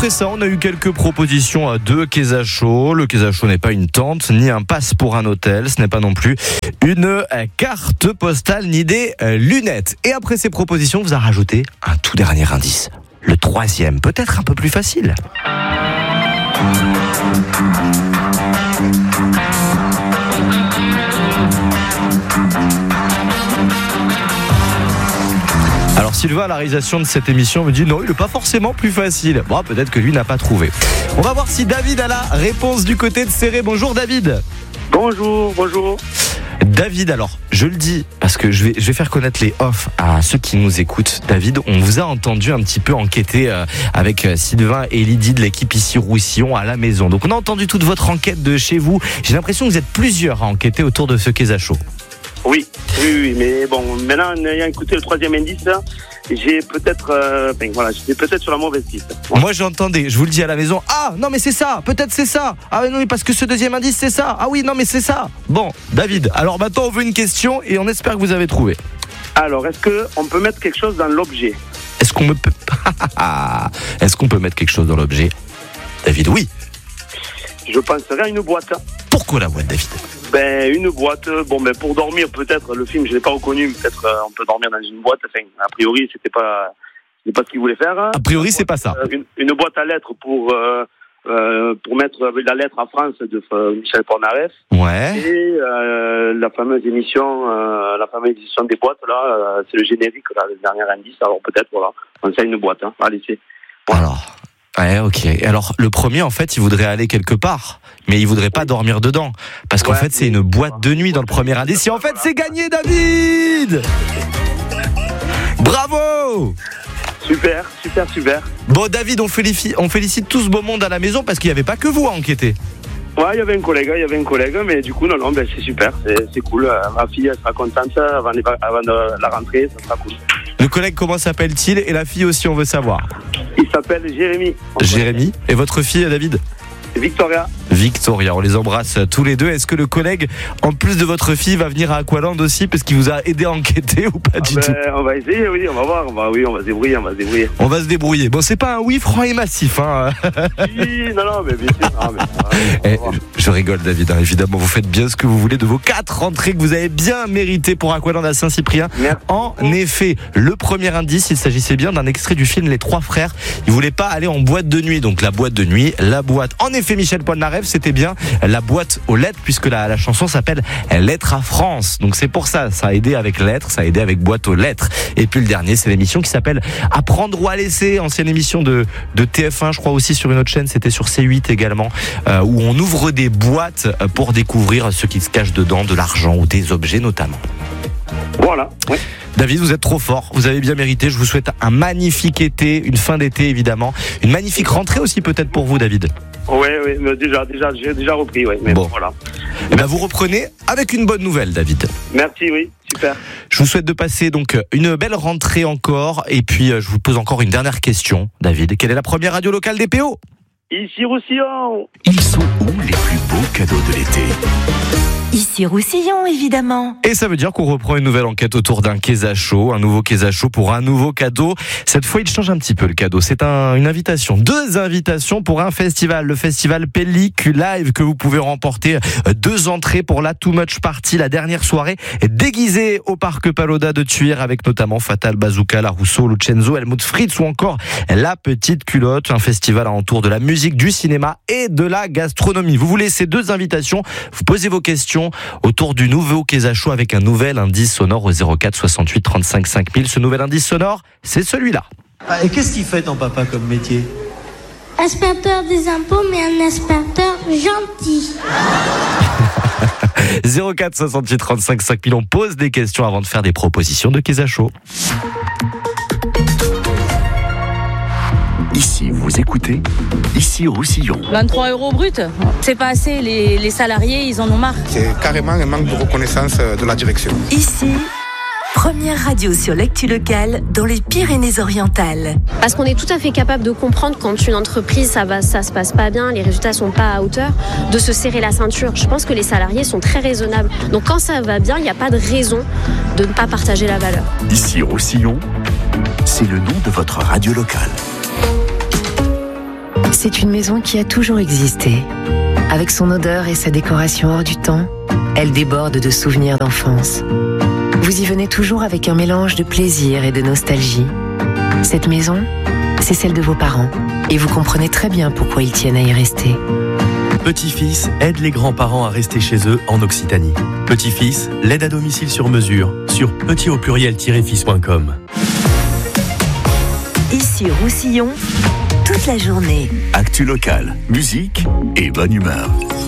après ça, on a eu quelques propositions de Quesacho. Le Quesacho n'est pas une tente, ni un pass pour un hôtel. Ce n'est pas non plus une carte postale, ni des lunettes. Et après ces propositions, on vous a rajouté un tout dernier indice. Le troisième, peut-être un peu plus facile. Alors Sylvain, à la réalisation de cette émission, me dit non, il n'est pas forcément plus facile. Bon, peut-être que lui n'a pas trouvé. On va voir si David a la réponse du côté de Serré. Bonjour David. Bonjour. David, alors, je le dis, parce que je vais faire connaître les offs à ceux qui nous écoutent. David, on vous a entendu un petit peu enquêter avec Sylvain et Lydie de l'équipe ici Roussillon à la maison. Donc on a entendu toute votre enquête de chez vous. J'ai l'impression que vous êtes plusieurs à enquêter autour de ce Quesacho. Oui, mais bon, maintenant, en ayant écouté le troisième indice, j'étais peut-être sur la mauvaise piste. Ouais. Moi j'entendais, je vous le dis à la maison, ah non mais c'est ça, peut-être c'est ça. Ah non mais parce que ce deuxième indice c'est ça. Ah oui non mais c'est ça. Bon, David, alors maintenant on veut une question et on espère que vous avez trouvé. Alors, est-ce qu'on peut mettre quelque chose dans l'objet ? Est-ce qu'on peut mettre quelque chose dans l'objet ? David, oui. Je penserais à une boîte. Pourquoi la boîte, David ? Une boîte, pour dormir peut-être, le film je l'ai pas reconnu, peut-être on peut dormir dans une boîte, enfin, a priori c'était pas ce qu'il voulait faire. A priori c'est pas ça. Une boîte à lettres pour mettre la lettre à France de Michel Polnareff. Ouais. Et la fameuse émission des boîtes, là, c'est le générique, là, le dernier indice, alors peut-être, voilà, on sait une boîte, hein, allez, c'est... Voilà. Alors... Ouais, ok. Alors, le premier, en fait, il voudrait aller quelque part, mais il voudrait pas dormir dedans. Parce qu'en fait, c'est une boîte de nuit dans le premier indice. Et en fait, c'est gagné, David! Bravo! Super. Bon, David, on félicite tout ce beau monde à la maison parce qu'il n'y avait pas que vous à enquêter. Ouais, il y avait un collègue, mais du coup, non, c'est super, c'est cool. Ma fille, elle sera contente avant de la rentrée, ça sera cool. Le collègue, comment s'appelle-t-il ? Et la fille aussi, on veut savoir. Il s'appelle Jérémy. Jérémy. Et votre fille, David ? Victoria, on les embrasse tous les deux. Est-ce que le collègue, en plus de votre fille, va venir à Aqualand aussi parce qu'il vous a aidé à enquêter ou pas du tout ? On va essayer, oui, on va voir. On va se débrouiller. On va se débrouiller. Bon, c'est pas un oui franc et massif, hein. Oui, non, mais bien sûr. Je rigole, David, hein, évidemment, vous faites bien ce que vous voulez de vos 4 rentrées que vous avez bien méritées pour Aqualand à Saint-Cyprien. Merci. En effet, le premier indice, il s'agissait bien d'un extrait du film Les Trois Frères. Ils voulaient pas aller en boîte de nuit, donc la boîte de nuit, la boîte. En effet, Michel Polnareff, c'était bien la boîte aux lettres, puisque la chanson s'appelle Lettres à France. Donc c'est pour ça a aidé avec lettres, ça a aidé avec boîte aux lettres. Et puis le dernier, c'est l'émission qui s'appelle Apprendre ou à laisser, ancienne émission de TF1, je crois aussi sur une autre chaîne, c'était sur C8 également, où on ouvre des boîtes pour découvrir ce qui se cache dedans, de l'argent ou des objets notamment. Voilà, oui. David, vous êtes trop fort, vous avez bien mérité. Je vous souhaite un magnifique été, une fin d'été évidemment, une magnifique rentrée aussi peut-être pour vous, David. Oui, mais j'ai déjà repris, oui. Mais bon, voilà. Et vous reprenez avec une bonne nouvelle, David. Merci, oui, super. Je vous souhaite de passer donc une belle rentrée encore. Et puis, je vous pose encore une dernière question, David. Quelle est la première radio locale des PO ? Ici Roussillon. Ils sont où les plus beaux cadeaux de l'été ? Ici Roussillon, évidemment. Et ça veut dire qu'on reprend une nouvelle enquête autour d'un Quesacho, un nouveau Quesacho pour un nouveau cadeau. Cette fois, il change un petit peu le cadeau. C'est une invitation, 2 invitations pour un festival, le festival Pellicu Live, que vous pouvez remporter 2 entrées pour la Too Much Party, la dernière soirée déguisée au parc Paloda de Thuir, avec notamment Fatal Bazooka, La Rousseau, Lucenzo, Helmut Fritz ou encore La Petite Culotte. Un festival alentour de la musique, du cinéma et de la gastronomie. Vous voulez ces 2 invitations, vous posez vos questions autour du nouveau Quesacho avec un nouvel indice sonore au 04 68 35 5000. Ce nouvel indice sonore, c'est celui-là. Et qu'est-ce qu'il fait ton papa comme métier ? Inspecteur des impôts, mais un inspecteur gentil. 04 68 35 5000. On pose des questions avant de faire des propositions de Quesacho. Ici, vous écoutez, ici Roussillon. 23 € brut, c'est pas assez, les salariés, ils en ont marre. C'est carrément un manque de reconnaissance de la direction. Ici, première radio sur l'actu locale dans les Pyrénées-Orientales. Parce qu'on est tout à fait capable de comprendre quand une entreprise, ça se passe pas bien, les résultats sont pas à hauteur, de se serrer la ceinture. Je pense que les salariés sont très raisonnables. Donc quand ça va bien, il n'y a pas de raison de ne pas partager la valeur. Ici Roussillon, c'est le nom de votre radio locale. c'est une maison qui a toujours existé. Avec son odeur et sa décoration hors du temps, elle déborde de souvenirs d'enfance. Vous y venez toujours avec un mélange de plaisir et de nostalgie. Cette maison, c'est celle de vos parents. Et vous comprenez très bien pourquoi ils tiennent à y rester. Petit-Fils aide les grands-parents à rester chez eux en Occitanie. Petit-Fils, l'aide à domicile sur mesure sur petit-fils.com. Ici Roussillon, toute la journée. Actu locale, musique et bonne humeur.